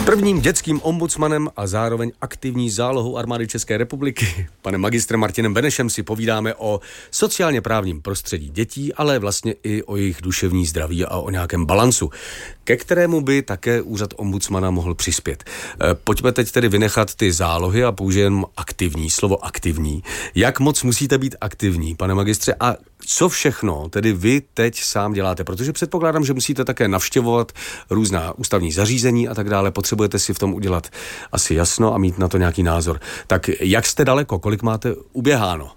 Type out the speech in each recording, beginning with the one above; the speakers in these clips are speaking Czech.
Prvním dětským ombudsmanem a zároveň aktivní zálohou armády České republiky, panem magistrem Martinem Benešem, si povídáme o sociálně právním prostředí dětí, ale vlastně i o jejich duševní zdraví a o nějakém balansu, ke kterému by také úřad ombudsmana mohl přispět. Pojďme teď tedy vynechat ty zálohy a použijeme aktivní, slovo aktivní. Jak moc musíte být aktivní, pane magistře, a co všechno tedy vy teď sám děláte? Protože předpokládám, že musíte také navštěvovat různá ústavní zařízení a tak dále. Potřebujete si v tom udělat asi jasno a mít na to nějaký názor. Tak jak jste daleko? Kolik máte uběháno?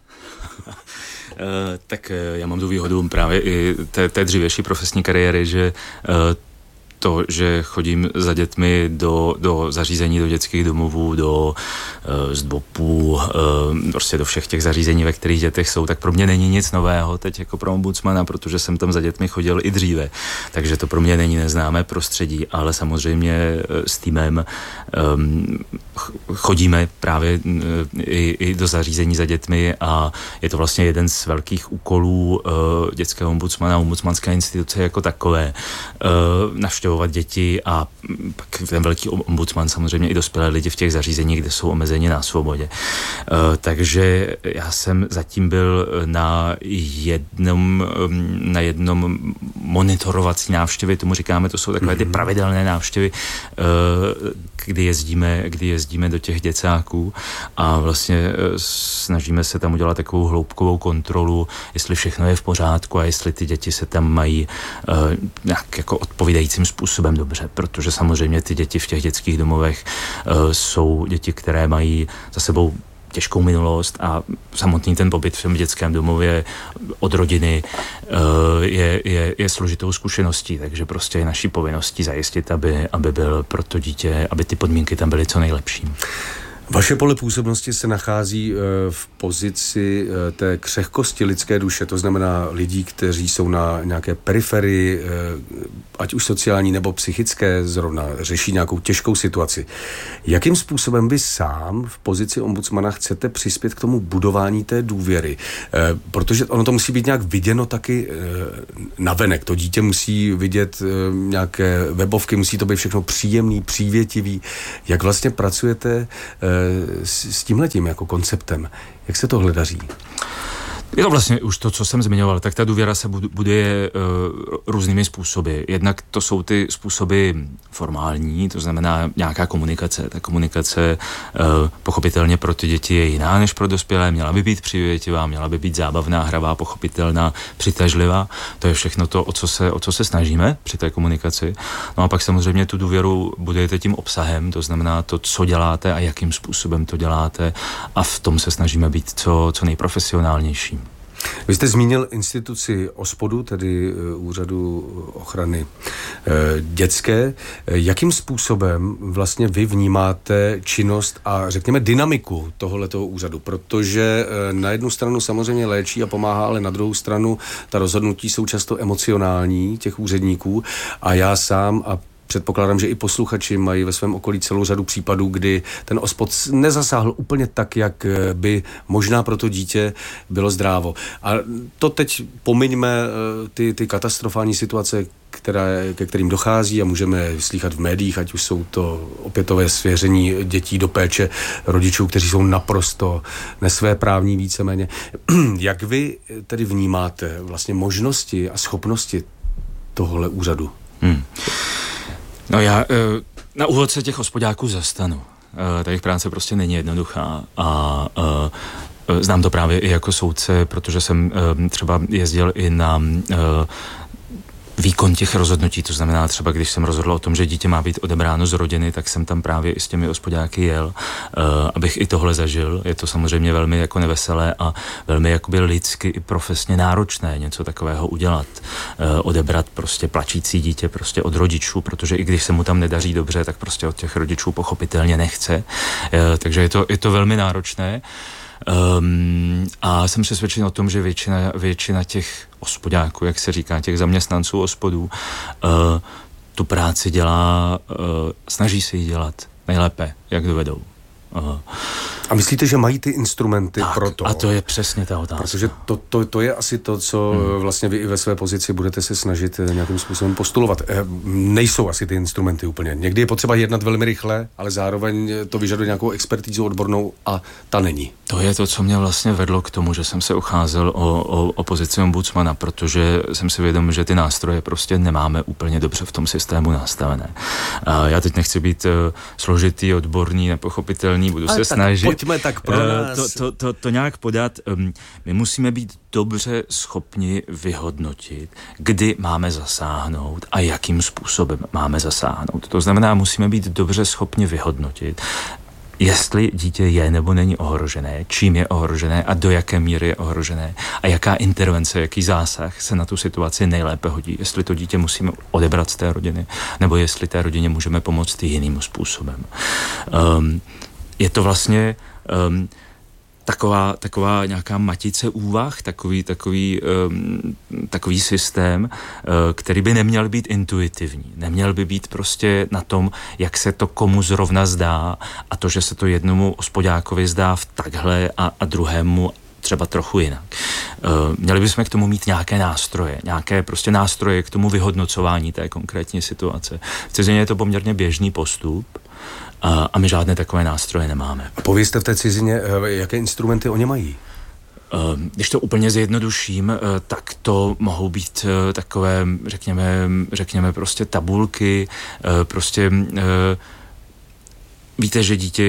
Tak já mám tu výhodu právě i té dřívější profesní kariéry, že to, že chodím za dětmi do zařízení, do dětských domovů, do zdvopů, prostě do všech těch zařízení, ve kterých dětech jsou, tak pro mě není nic nového teď jako pro ombudsmana, protože jsem tam za dětmi chodil i dříve. Takže to pro mě není neznámé prostředí, ale samozřejmě s týmem chodíme právě i do zařízení za dětmi a je to vlastně jeden z velkých úkolů dětského ombudsmana, ombudsmanské instituce jako takové, navštěvovat děti a pak ten velký ombudsman samozřejmě i dospělé lidi v těch zařízeních, kde jsou omezeni na svobodě. Takže já jsem zatím byl na jednom monitorovací návštěvě, tomu říkáme, to jsou takové ty pravidelné návštěvy, kdy jezdíme do těch děcáků a vlastně snažíme se tam udělat takovou hloubkovou kontrolu, jestli všechno je v pořádku a jestli ty děti se tam mají nějak jako odpovídajícím způsobem dobře, protože samozřejmě ty děti v těch dětských domovech jsou děti, které mají za sebou těžkou minulost a samotný ten pobyt v tom dětském domově od rodiny je složitou zkušeností, takže prostě je naší povinností zajistit, aby byl pro to dítě, aby ty podmínky tam byly co nejlepší. Vaše pole působnosti se nachází v pozici té křehkosti lidské duše, to znamená lidí, kteří jsou na nějaké periferii, ať už sociální nebo psychické, zrovna řeší nějakou těžkou situaci. Jakým způsobem vy sám v pozici ombudsmana chcete přispět k tomu budování té důvěry? Protože ono to musí být nějak viděno taky navenek. To dítě musí vidět nějaké webovky, musí to být všechno příjemný, přívětivý. Jak vlastně pracujete s tímhletím jako konceptem? Jak se tohle daří? Je to vlastně už to, co jsem zmiňoval, tak ta důvěra se buduje různými způsoby. Jednak to jsou ty způsoby formální, to znamená nějaká komunikace. Ta komunikace pochopitelně pro ty děti je jiná než pro dospělé, měla by být přívětivá, měla by být zábavná, hravá, pochopitelná, přitažlivá. To je všechno to, o co se snažíme při té komunikaci. No a pak samozřejmě tu důvěru budujete tím obsahem, to znamená to, co děláte a jakým způsobem to děláte, a v tom se snažíme být co nejprofesionálnější. Vy jste zmínil instituci OSPODu, tedy Úřadu ochrany dětské. Jakým způsobem vlastně vy vnímáte činnost a řekněme dynamiku tohoto úřadu? Protože na jednu stranu samozřejmě léčí a pomáhá, ale na druhou stranu ta rozhodnutí jsou často emocionální těch úředníků a já sám a předpokládám, že i posluchači mají ve svém okolí celou řadu případů, kdy ten OSPOD nezasáhl úplně tak, jak by možná pro to dítě bylo zdrávo. A to teď pomiňme ty katastrofální situace, ke kterým dochází a můžeme slýchat v médiích, ať už jsou to opětové svěření dětí do péče rodičů, kteří jsou naprosto nesvéprávní víceméně. Jak vy tedy vnímáte vlastně možnosti a schopnosti tohohle úřadu? No já na úvod se těch OSPODáků zastanu. Ta jejich práce prostě není jednoduchá a znám to právě i jako soudce, protože jsem třeba jezdil i na výkon těch rozhodnutí, to znamená třeba, když jsem rozhodl o tom, že dítě má být odebráno z rodiny, tak jsem tam právě i s těmi OSPODáky jel, abych i tohle zažil. Je to samozřejmě velmi jako neveselé a velmi jakoby lidsky i profesně náročné něco takového udělat. Odebrat prostě plačící dítě prostě od rodičů, protože i když se mu tam nedaří dobře, tak prostě od těch rodičů pochopitelně nechce. Takže je to velmi náročné. A jsem přesvědčen o tom, že většina těch OSPODáků, jak se říká, těch zaměstnanců OSPODů, tu práci dělá, snaží se ji dělat nejlépe, jak dovedou. A myslíte, že mají ty instrumenty pro to? A to je přesně ta otázka. Protože to je asi to, co vlastně vy i ve své pozici budete se snažit nějakým způsobem postulovat. Nejsou asi ty instrumenty úplně. Někdy je potřeba jednat velmi rychle, ale zároveň to vyžaduje nějakou expertízu odbornou a ta není. To je to, co mě vlastně vedlo k tomu, že jsem se ucházel o pozici ombudsmana, protože jsem si vědom, že ty nástroje prostě nemáme úplně dobře v tom systému nastavené. A já teď nechci být složitý, odborný, nepochopitelný, budu se snažit. Pojďme tak pro nás. To nějak podat. My musíme být dobře schopni vyhodnotit, kdy máme zasáhnout a jakým způsobem máme zasáhnout. To znamená, musíme být dobře schopni vyhodnotit, jestli dítě je nebo není ohrožené, čím je ohrožené a do jaké míry je ohrožené a jaká intervence, jaký zásah se na tu situaci nejlépe hodí. Jestli to dítě musíme odebrat z té rodiny, nebo jestli té rodině můžeme pomoct jiným způsobem. Je to vlastně taková nějaká matice úvah, takový systém, který by neměl být intuitivní. Neměl by být prostě na tom, jak se to komu zrovna zdá a to, že se to jednomu hospodákovi zdá v takhle a druhému třeba trochu jinak. Měli bychom k tomu mít nějaké nástroje, nějaké prostě nástroje k tomu vyhodnocování té konkrétní situace. V cizině je to poměrně běžný postup, a my žádné takové nástroje nemáme. A povězte v té cizině, jaké instrumenty oni mají? Když to úplně zjednoduším, tak to mohou být takové, řekněme prostě tabulky, víte, že dítě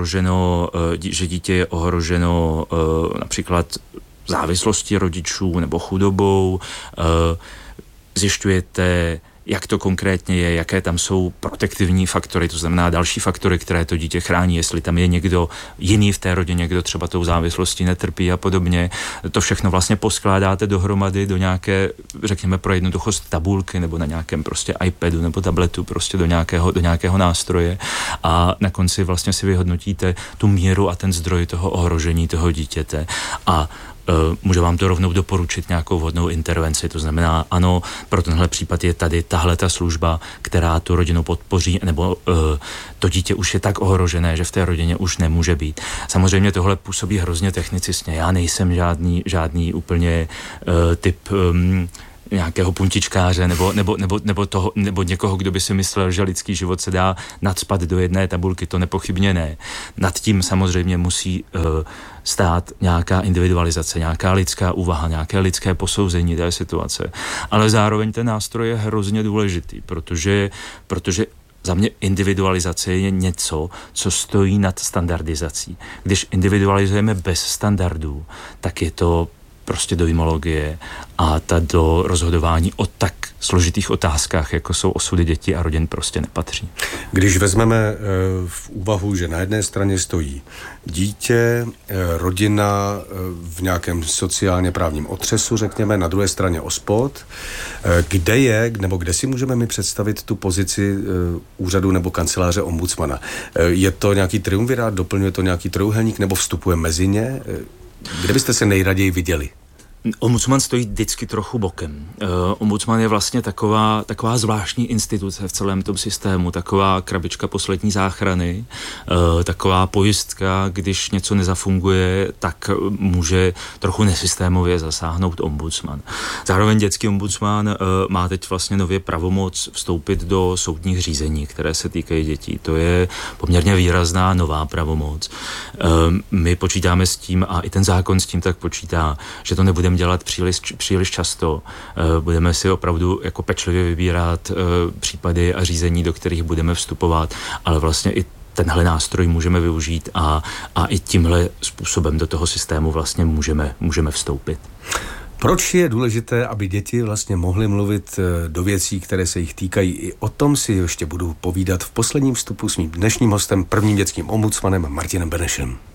je ohroženo například závislostí rodičů nebo chudobou, zjišťujete, jak to konkrétně je, jaké tam jsou protektivní faktory, to znamená další faktory, které to dítě chrání, jestli tam je někdo jiný v té rodině, kdo třeba tou závislostí netrpí a podobně. To všechno vlastně poskládáte dohromady do nějaké, řekněme pro jednoduchost, tabulky nebo na nějakém prostě iPadu nebo tabletu, prostě do nějakého nástroje a na konci vlastně si vyhodnotíte tu míru a ten zdroj toho ohrožení toho dítěte a může vám to rovnou doporučit nějakou vhodnou intervenci. To znamená, ano, pro tenhle případ je tady tahle ta služba, která tu rodinu podpoří, nebo to dítě už je tak ohrožené, že v té rodině už nemůže být. Samozřejmě tohle působí hrozně technicistně. Já nejsem žádný úplně typ nějakého puntičkáře nebo někoho, kdo by si myslel, že lidský život se dá nacpat do jedné tabulky, to nepochybně ne. Nad tím samozřejmě musí stát nějaká individualizace, nějaká lidská úvaha, nějaké lidské posouzení té situace. Ale zároveň ten nástroj je hrozně důležitý, protože za mě individualizace je něco, co stojí nad standardizací. Když individualizujeme bez standardů, tak je to prostě dojmologie a ta do rozhodování o tak složitých otázkách, jako jsou osudy dětí a rodin, prostě nepatří. Když vezmeme v úvahu, že na jedné straně stojí dítě, rodina v nějakém sociálně právním otřesu, řekněme, na druhé straně OSPOD, kde si můžeme my představit tu pozici úřadu nebo kanceláře ombudsmana? Je to nějaký triumvirát, doplňuje to nějaký trojúhelník nebo vstupuje mezi ně? Kde byste se nejraději viděli? Ombudsman stojí vždycky trochu bokem. Ombudsman je vlastně taková zvláštní instituce v celém tom systému, taková krabička poslední záchrany, taková pojistka, když něco nezafunguje, tak může trochu nesystémově zasáhnout ombudsman. Zároveň dětský ombudsman má teď vlastně nově pravomoc vstoupit do soudních řízení, které se týkají dětí. To je poměrně výrazná nová pravomoc. My počítáme s tím, a i ten zákon s tím tak počítá, že to nebudeme dělat příliš často. Budeme si opravdu jako pečlivě vybírat případy a řízení, do kterých budeme vstupovat, ale vlastně i tenhle nástroj můžeme využít a i tímhle způsobem do toho systému vlastně můžeme vstoupit. Proč je důležité, aby děti vlastně mohly mluvit do věcí, které se jich týkají? I o tom si ještě budu povídat v posledním vstupu s mým dnešním hostem, prvním dětským ombudsmanem Martinem Benešem.